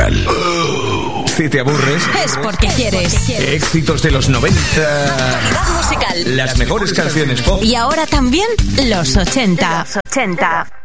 musical. Si te aburres, es porque quieres. Éxitos de los 90. Actualidad musical. Las mejores canciones pop. Y ahora también los 80.